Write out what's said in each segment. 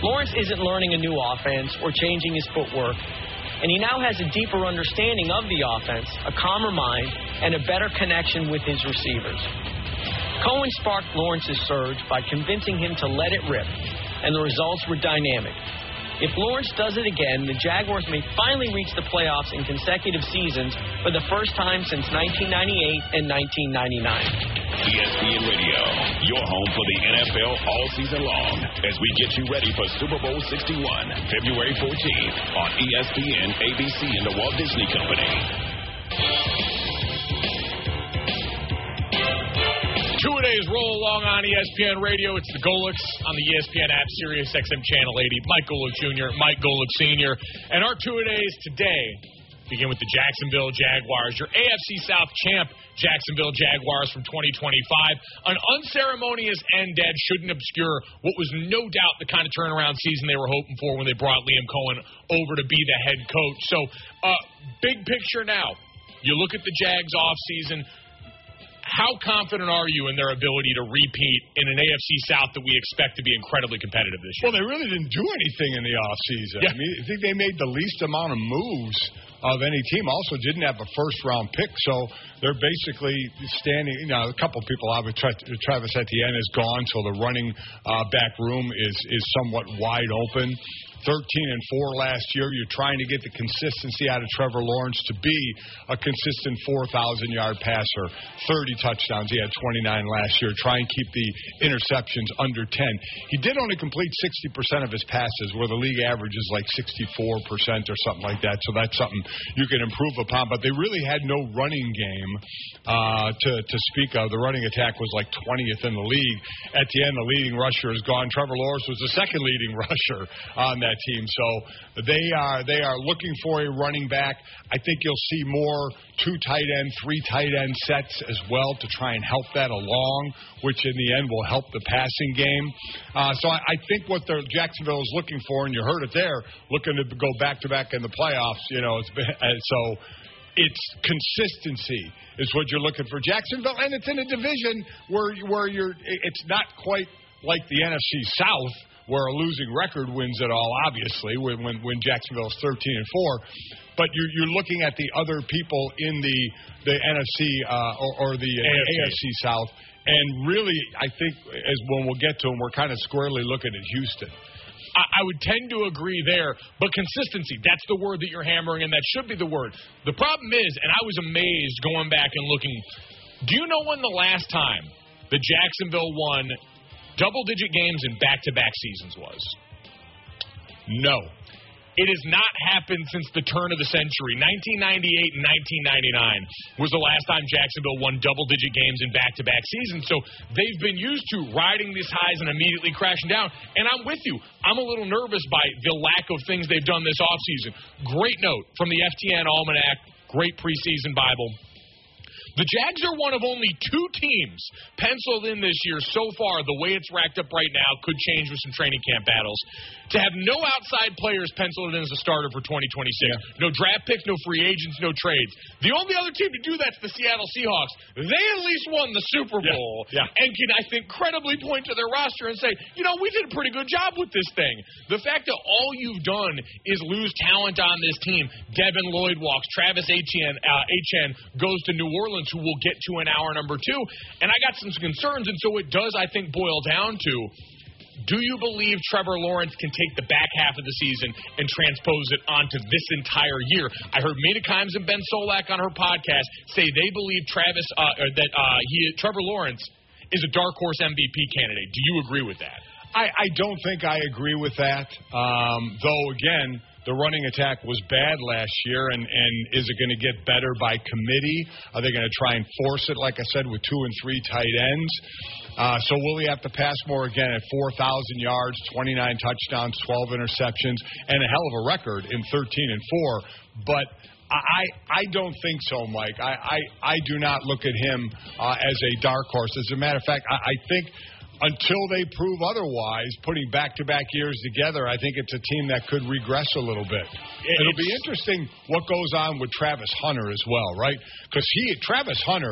Lawrence isn't learning a new offense or changing his footwork, and he now has a deeper understanding of the offense, a calmer mind, and a better connection with his receivers. Cohen sparked Lawrence's surge by convincing him to let it rip, and the results were dynamic. If Lawrence does it again, the Jaguars may finally reach the playoffs in consecutive seasons for the first time since 1998 and 1999. ESPN Radio, your home for the NFL all season long, as we get you ready for Super Bowl 61, February 14th on ESPN, ABC, and the Walt Disney Company. Two-a-days roll along on ESPN Radio. It's the Golics on the ESPN app, Sirius XM Channel 80. Mike Golick Jr., Mike Golick Sr. And our two-a-days today begin with the Jacksonville Jaguars, your AFC South champ, Jacksonville Jaguars from 2025. An unceremonious end, Dad, shouldn't obscure what was no doubt the kind of turnaround season they were hoping for when they brought Liam Cohen over to be the head coach. So, big picture now. You look at the Jags offseason. How confident are you in their ability to repeat in an AFC South that we expect to be incredibly competitive this year? Well, they really didn't do anything in the offseason. Yeah. I mean, I think they made the least amount of moves of any team. Also didn't have a first-round pick, so they're basically standing. You know, a couple of people, Travis Etienne is gone, so the running back room is somewhat wide open. 13-4 last year. You're trying to get the consistency out of Trevor Lawrence to be a consistent 4,000-yard passer. 30 touchdowns. He had 29 last year. Try and keep the interceptions under 10. He did only complete 60% of his passes, where the league average is like 64% or something like that. So that's something you can improve upon. But they really had no running game to speak of. The running attack was like 20th in the league. At the end, the leading rusher is gone. Trevor Lawrence was the second leading rusher on that team. So they are looking for a running back. I think you'll see more 2 tight end, 3 tight end sets as well to try and help that along, which in the end will help the passing game. So I think what Jacksonville is looking for, and you heard it there, looking to go back-to-back in the playoffs, you know, so it's consistency is what you're looking for. Jacksonville, and it's in a division where it's not quite like the NFC South, where a losing record wins it all, obviously, when Jacksonville is 13-4. But you're looking at the other people in the NFC or the AFC South, and really, I think, as when we'll get to them, we're kind of squarely looking at Houston. I would tend to agree there, but consistency, that's the word that you're hammering, and that should be the word. The problem is, and I was amazed going back and looking, do you know when the last time the Jacksonville won double-digit games in back-to-back seasons was? No. It has not happened since the turn of the century. 1998 and 1999 was the last time Jacksonville won double-digit games in back-to-back seasons. So they've been used to riding these highs and immediately crashing down. And I'm with you. I'm a little nervous by the lack of things they've done this offseason. Great note from the FTN Almanac. Great preseason Bible. The Jags are one of only 2 teams penciled in this year so far. The way it's racked up right now could change with some training camp battles. To have no outside players penciled in as a starter for 2026. Yeah. No draft picks, no free agents, no trades. The only other team to do that's the Seattle Seahawks. They at least won the Super Bowl and can, I think, credibly point to their roster and say, you know, we did a pretty good job with this thing. The fact that all you've done is lose talent on this team. Devin Lloyd walks. Travis Etienne goes to New Orleans, who we'll get to in hour number 2. And I got some concerns, and so it does, I think, boil down to, do you believe Trevor Lawrence can take the back half of the season and transpose it onto this entire year? I heard Mina Kimes and Ben Solak on her podcast say they believe Trevor Lawrence is a dark horse MVP candidate. Do you agree with that? I don't think I agree with that, though, again, the running attack was bad last year, and is it going to get better by committee? Are they going to try and force it, like I said, with 2 and 3 tight ends? So will he have to pass more again at 4,000 yards, 29 touchdowns, 12 interceptions, and a hell of a record in 13-4? But I don't think so, Mike. I do not look at him as a dark horse. As a matter of fact, I think until they prove otherwise, putting back-to-back years together, I think it's a team that could regress a little bit. It'll be interesting what goes on with Travis Hunter as well, right? Because Travis Hunter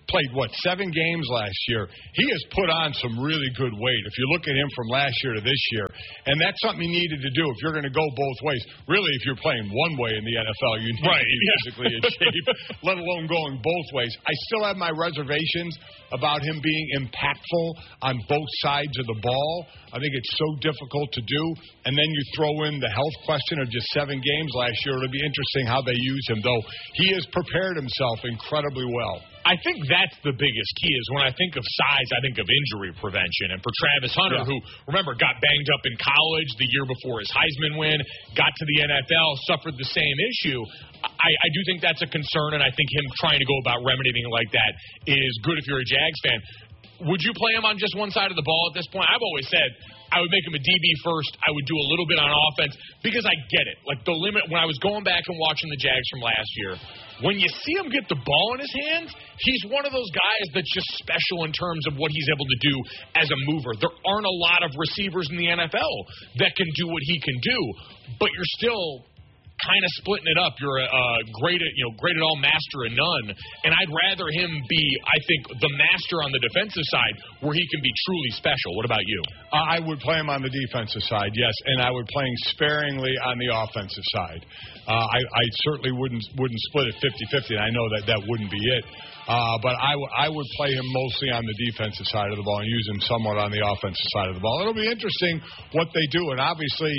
played, 7 games last year. He has put on some really good weight if you look at him from last year to this year. And that's something you needed to do if you're going to go both ways. Really, if you're playing one way in the NFL, you need to be physically in shape, let alone going both ways. I still have my reservations about him being impactful on both sides of the ball. I think it's so difficult to do. And then you throw in the health question of just 7 games last year. It'll be interesting how they use him, though he has prepared himself incredibly well. I think that's the biggest key is when I think of size, I think of injury prevention. And for Travis Hunter, who, remember, got banged up in college the year before his Heisman win, got to the NFL, suffered the same issue, I do think that's a concern, and I think him trying to go about remedying it like that is good if you're a Jags fan. Would you play him on just one side of the ball at this point? I've always said I would make him a DB first. I would do a little bit on offense because I get it. Like the limit, when I was going back and watching the Jags from last year, when you see him get the ball in his hands, he's one of those guys that's just special in terms of what he's able to do as a mover. There aren't a lot of receivers in the NFL that can do what he can do, but you're still kind of splitting it up. You're a great at all, master of none. And I'd rather him be, I think, the master on the defensive side where he can be truly special. What about you? I would play him on the defensive side, yes, and I would play him sparingly on the offensive side. I certainly wouldn't split it 50-50, and I know that wouldn't be it. But I would play him mostly on the defensive side of the ball and use him somewhat on the offensive side of the ball. It'll be interesting what they do, and obviously,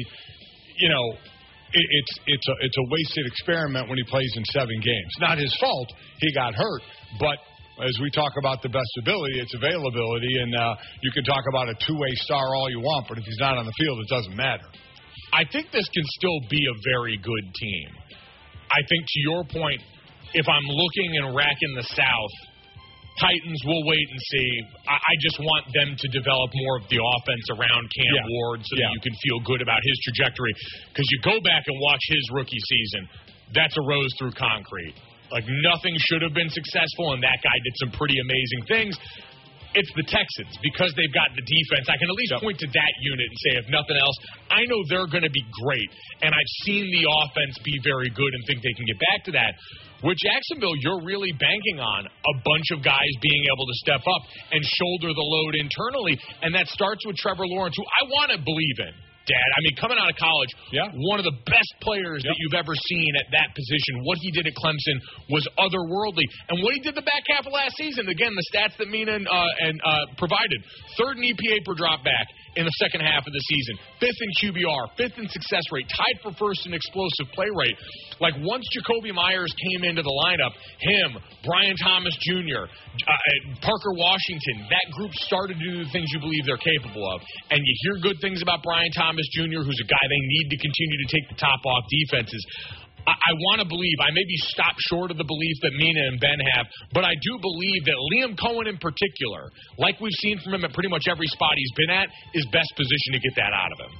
it's a wasted experiment when he plays in 7 games. Not his fault. He got hurt. But as we talk about the best ability, it's availability. And you can talk about a two-way star all you want, but if he's not on the field, it doesn't matter. I think this can still be a very good team. I think to your point, if I'm looking and racking the South, Titans, we'll wait and see. I just want them to develop more of the offense around Cam Ward so that you can feel good about his trajectory. Because you go back and watch his rookie season, that's a rose through concrete. Like, nothing should have been successful, and that guy did some pretty amazing things. It's the Texans. Because they've got the defense, I can at least point to that unit and say, if nothing else, I know they're going to be great. And I've seen the offense be very good and think they can get back to that. With Jacksonville, you're really banking on a bunch of guys being able to step up and shoulder the load internally, and that starts with Trevor Lawrence, who I want to believe in. Dad, I mean, coming out of college, one of the best players that you've ever seen at that position. What he did at Clemson was otherworldly. And what he did the back half of last season, again, the stats that Mina provided, 3rd in EPA per drop back in the second half of the season, 5th in QBR, 5th in success rate, tied for 1st in explosive play rate. Like, once Jacoby Myers came into the lineup, him, Brian Thomas Jr., Parker Washington, that group started to do the things you believe they're capable of. And you hear good things about Brian Thomas Jr., who's a guy they need to continue to take the top off defenses. I want to believe, I maybe stop short of the belief that Mina and Ben have, but I do believe that Liam Cohen in particular, like we've seen from him at pretty much every spot he's been at, is best positioned to get that out of him.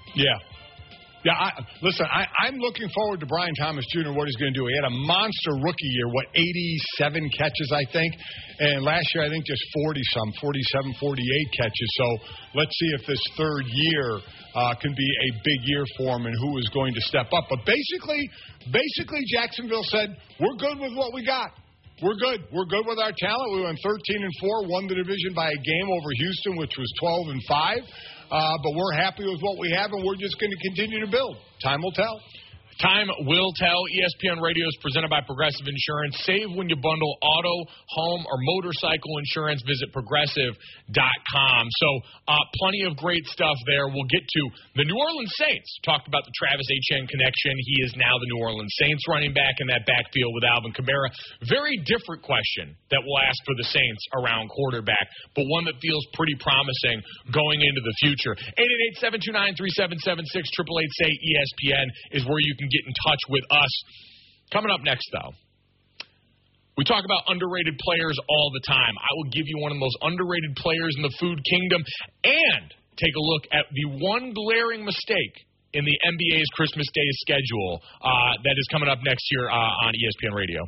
I'm looking forward to Brian Thomas Jr., what he's going to do. He had a monster rookie year, 87 catches, I think. And last year, I think just 47, 48 catches. So let's see if this third year can be a big year for him and who is going to step up. But basically, Jacksonville said, we're good with what we got. We're good. We're good with our talent. We went 13-4, won the division by a game over Houston, which was 12-5. But we're happy with what we have, and we're just going to continue to build. Time will tell. Time will tell. ESPN Radio is presented by Progressive Insurance. Save when you bundle auto, home, or motorcycle insurance. Visit Progressive.com. So plenty of great stuff there. We'll get to the New Orleans Saints. Talked about the Travis Etienne connection. He is now the New Orleans Saints running back in that backfield with Alvin Kamara. Very different question that we'll ask for the Saints around quarterback, but one that feels pretty promising going into the future. 888-729-3776, 888-SAY-ESPN is where you can get in touch with us. Coming up next, though, we talk about underrated players all the time. I will give you one of the most underrated players in the food kingdom and take a look at the one glaring mistake in the NBA's Christmas Day schedule that is coming up next year on ESPN Radio.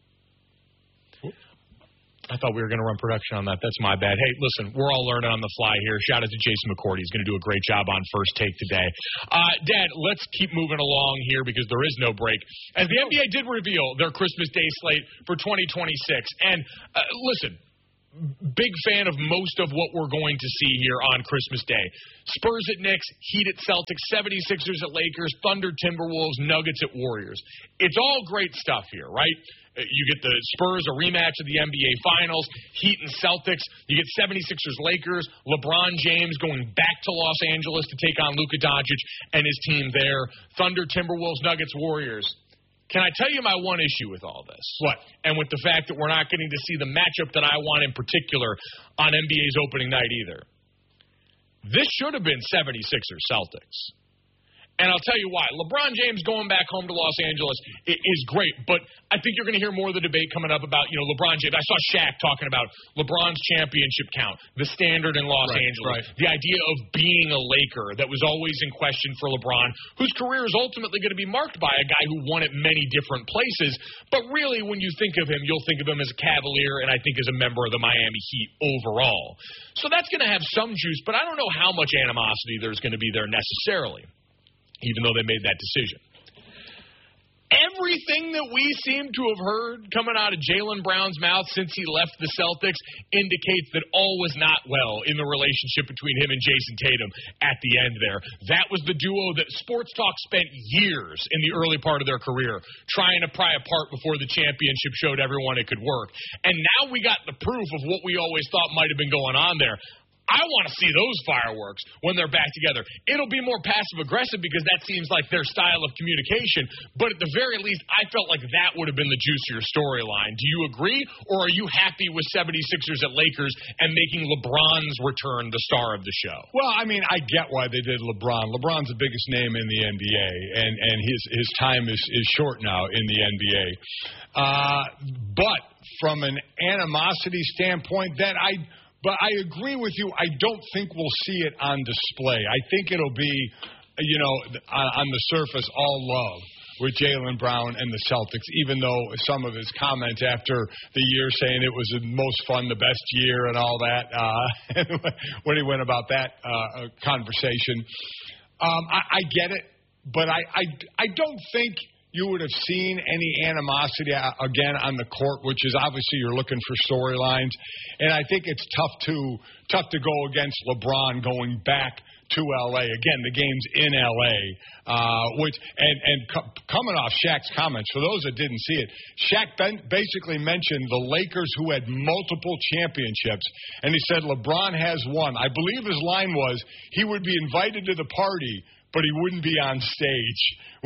I thought we were going to run production on that. That's my bad. Hey, listen, we're all learning on the fly here. Shout out to Jason McCourty. He's going to do a great job on First Take today. Dad, let's keep moving along here because there is no break. As the NBA did reveal their Christmas Day slate for 2026. And listen, big fan of most of what we're going to see here on Christmas Day. Spurs at Knicks, Heat at Celtics, 76ers at Lakers, Thunder, Timberwolves, Nuggets at Warriors. It's all great stuff here, right? You get the Spurs, a rematch of the NBA Finals, Heat and Celtics. You get 76ers, Lakers, LeBron James going back to Los Angeles to take on Luka Doncic and his team there. Thunder, Timberwolves, Nuggets, Warriors. Can I tell you my one issue with all this? What? And with the fact that we're not getting to see the matchup that I want in particular on NBA's opening night either. This should have been 76ers Celtics. And I'll tell you why. LeBron James going back home to Los Angeles is great, but I think you're going to hear more of the debate coming up about, LeBron James. I saw Shaq talking about LeBron's championship count, the standard in Los Angeles, the idea of being a Laker that was always in question for LeBron, whose career is ultimately going to be marked by a guy who won at many different places. But really, when you think of him, you'll think of him as a Cavalier and I think as a member of the Miami Heat overall. So that's going to have some juice, but I don't know how much animosity there's going to be there necessarily, even though they made that decision. Everything that we seem to have heard coming out of Jaylen Brown's mouth since he left the Celtics indicates that all was not well in the relationship between him and Jason Tatum at the end there. That was the duo that Sports Talk spent years in the early part of their career trying to pry apart before the championship showed everyone it could work. And now we got the proof of what we always thought might have been going on there. I want to see those fireworks when they're back together. It'll be more passive-aggressive because that seems like their style of communication. But at the very least, I felt like that would have been the juicier storyline. Do you agree? Or are you happy with 76ers at Lakers and making LeBron's return the star of the show? Well, I mean, I get why they did LeBron. LeBron's the biggest name in the NBA, and his time is short now in the NBA. But from an animosity standpoint, But I agree with you. I don't think we'll see it on display. I think it'll be, on the surface, all love with Jaylen Brown and the Celtics, even though some of his comments after the year saying it was the most fun, the best year and all that, when he went about that conversation. I get it, but I don't think you would have seen any animosity again on the court, which is obviously you're looking for storylines, and I think it's tough to go against LeBron going back to L.A. Again, the game's in L.A., coming off Shaq's comments, for those that didn't see it, Shaq basically mentioned the Lakers who had multiple championships, and he said LeBron has one. I believe his line was he would be invited to the party, but he wouldn't be on stage,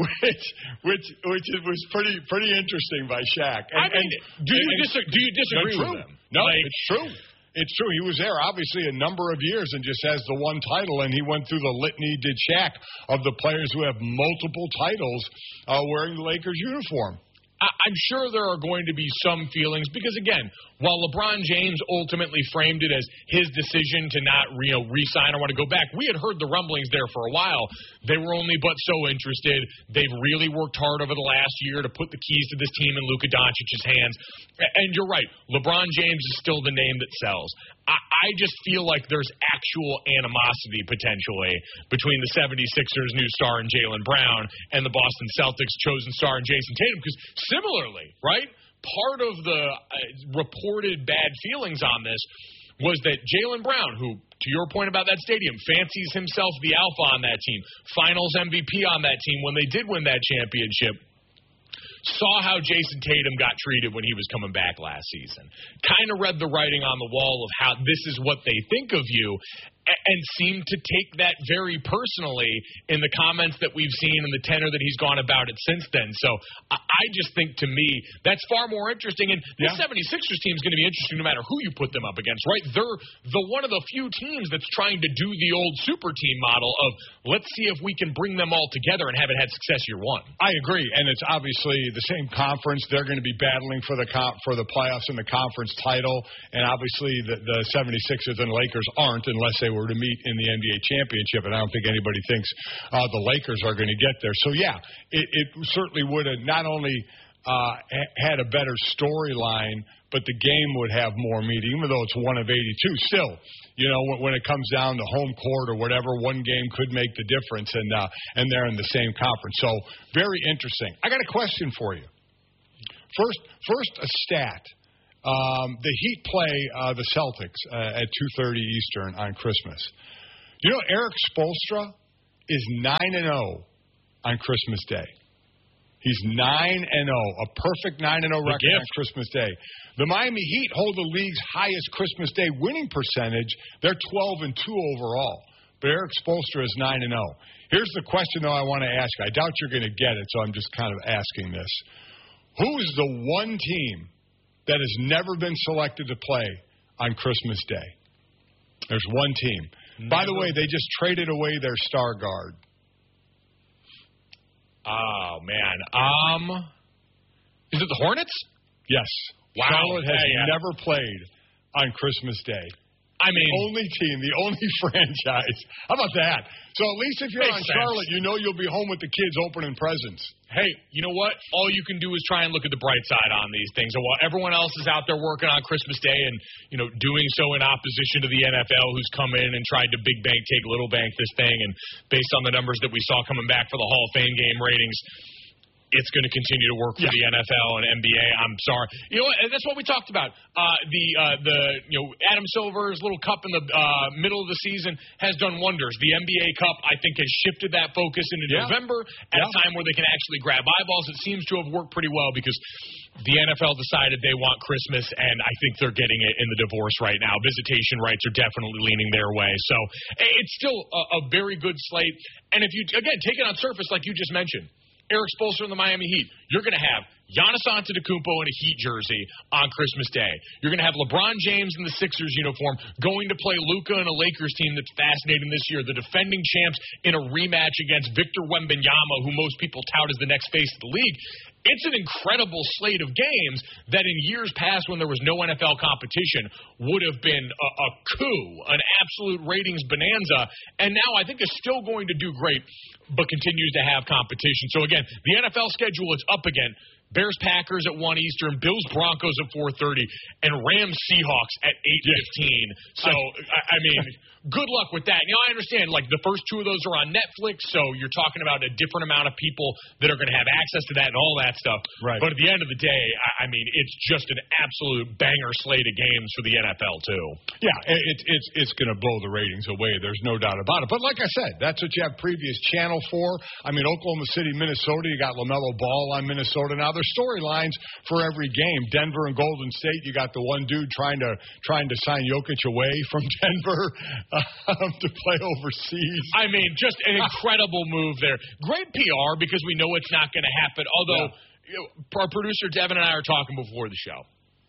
which was pretty interesting by Shaq. Do you disagree with him? No, it's true. It's true. He was there, obviously, a number of years and just has the one title, and he went through the litany, did Shaq, of the players who have multiple titles wearing the Lakers uniform. I'm sure there are going to be some feelings because, again, while LeBron James ultimately framed it as his decision to not re-sign or want to go back, we had heard the rumblings there for a while. They were only but so interested. They've really worked hard over the last year to put the keys to this team in Luka Doncic's hands. And you're right, LeBron James is still the name that sells. I just feel like there's actual animosity potentially between the 76ers' new star in Jaylen Brown and the Boston Celtics' chosen star in Jason Tatum. Because similarly, right, part of the reported bad feelings on this was that Jaylen Brown, who, to your point about that stadium, fancies himself the alpha on that team, finals MVP on that team when they did win that championship, saw how Jason Tatum got treated when he was coming back last season, kind of read the writing on the wall of how this is what they think of you, and seemed to take that very personally in the comments that we've seen and the tenor that he's gone about it since then. So I just think, to me, that's far more interesting. And the 76ers team is going to be interesting no matter who you put them up against, right? They're one of the few teams that's trying to do the old super team model of let's see if we can bring them all together and have it had success year one. I agree, and it's obviously the same conference. They're going to be battling for the playoffs and the conference title, and obviously the 76ers and Lakers aren't unless they were to meet in the NBA championship, and I don't think anybody thinks the Lakers are going to get there. So, yeah, it certainly would have not only had a better storyline, but the game would have more meaning, even though it's one of 82. Still, when it comes down to home court or whatever, one game could make the difference, and they're in the same conference. So, very interesting. I got a question for you. First, a stat. The Heat play the Celtics at 2:30 Eastern on Christmas. You know, Eric Spoelstra is 9-0 on Christmas Day. He's 9-0, a perfect 9-0 record on Christmas Day. The Miami Heat hold the league's highest Christmas Day winning percentage. They're 12-2 overall. But Eric Spoelstra is 9-0. Here's the question, though, I want to ask. I doubt you're going to get it, so I'm just kind of asking this. Who is the one team that has never been selected to play on Christmas Day? There's one team. By the way, they just traded away their star guard. Oh, man. Is it the Hornets? Yes. Wow. Charlotte has never played on Christmas Day. I mean, only team, the only franchise. How about that? So at least if you're on Charlotte, you know you'll be home with the kids opening presents. Hey, you know what? All you can do is try and look at the bright side on these things. And while everyone else is out there working on Christmas Day and, you know, doing so in opposition to the NFL, who's come in and tried to big bank, take little bank this thing, and based on the numbers that we saw coming back for the Hall of Fame game ratings, it's going to continue to work for the NFL and NBA. I'm sorry. You know what? That's what we talked about. Adam Silver's little cup in the middle of the season has done wonders. The NBA Cup, I think, has shifted that focus into November at a time where they can actually grab eyeballs. It seems to have worked pretty well because the NFL decided they want Christmas, and I think they're getting it in the divorce right now. Visitation rights are definitely leaning their way. So it's still a very good slate. And if you, again, take it on surface like you just mentioned, Eric Spoelstra and the Miami Heat, you're going to have Giannis Antetokounmpo in a Heat jersey on Christmas Day. You're going to have LeBron James in the Sixers uniform going to play Luka in a Lakers team that's fascinating this year. The defending champs in a rematch against Victor Wembanyama, who most people tout as the next face of the league. It's an incredible slate of games that in years past when there was no NFL competition would have been a coup, an absolute ratings bonanza, and now I think is still going to do great, but continues to have competition. So again, the NFL schedule is up again. Bears-Packers at 1 Eastern, Bills-Broncos at 4:30, and Rams-Seahawks at 8:15. So, I mean, good luck with that. You know, I understand, like, the first two of those are on Netflix, so you're talking about a different amount of people that are going to have access to that and all that stuff. Right. But at the end of the day, I mean, it's just an absolute banger slate of games for the NFL, too. Yeah, it's going to blow the ratings away. There's no doubt about it. But like I said, that's what you have previous channel for. I mean, Oklahoma City, Minnesota, you got LaMelo Ball on Minnesota. Now, there's storylines for every game. Denver and Golden State, you got the one dude trying to sign Jokic away from Denver to play overseas. I mean, just an incredible move there. Great PR because we know it's not going to happen. Although our producer Devin and I are talking before the show.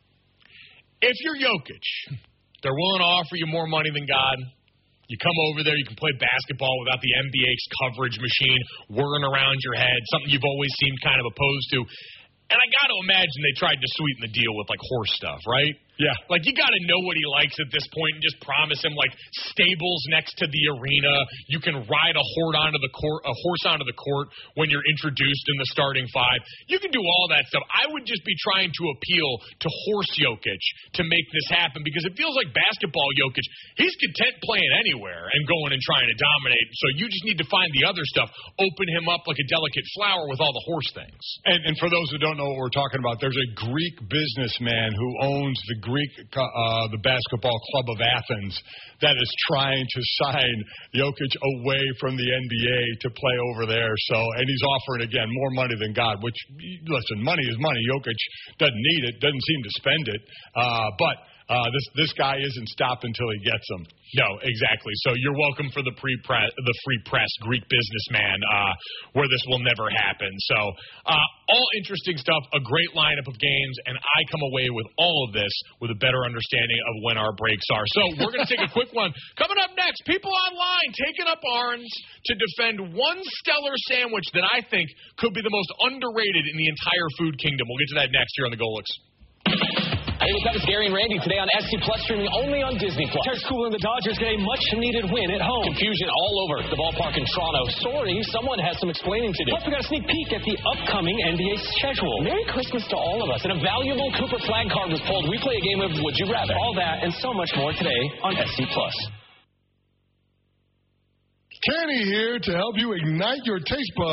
If you're Jokic, they're willing to offer you more money than God. You come over there, you can play basketball without the NBA's coverage machine whirring around your head, something you've always seemed kind of opposed to. And I got to imagine they tried to sweeten the deal with, like, horse stuff, right? Yeah. Like, you got to know what he likes at this point and just promise him, like, stables next to the arena. You can ride a horse onto the court when you're introduced in the starting five. You can do all that stuff. I would just be trying to appeal to horse Jokic to make this happen because it feels like basketball Jokic, he's content playing anywhere and going and trying to dominate. So you just need to find the other stuff, open him up like a delicate flower with all the horse things. And for those who don't know what we're talking about, there's a Greek businessman who owns the basketball club of Athens that is trying to sign Jokic away from the NBA to play over there. So, and he's offering, again, more money than God, which, listen, money is money. Jokic doesn't need it, doesn't seem to spend it. But this guy isn't stopping until he gets them. No, exactly. So you're welcome for the free press, Greek businessman, where this will never happen. So all interesting stuff, a great lineup of games, and I come away with all of this with a better understanding of when our breaks are. So we're going to take a quick one. Coming up next, people online taking up arms to defend one stellar sandwich that I think could be the most underrated in the entire food kingdom. We'll get to that next here on the Golix. Hey, what's up? It's Gary and Randy today on SC Plus, streaming only on Disney Plus. Terry School and the Dodgers get a much-needed win at home. Confusion all over the ballpark in Toronto. Sorry, someone has some explaining to do. Plus, we got a sneak peek at the upcoming NBA schedule. Merry Christmas to all of us. And a valuable Cooper flag card was pulled. We play a game of Would You Rather. All that and so much more today on SC Plus. Kenny here to help you ignite your taste buds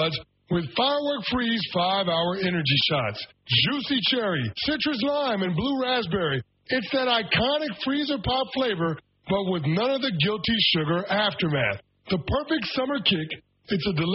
with Firework Freeze 5-hour energy shots. Juicy cherry, citrus lime, and blue raspberry. It's that iconic freezer pop flavor, but with none of the guilty sugar aftermath. The perfect summer kick. It's a delicious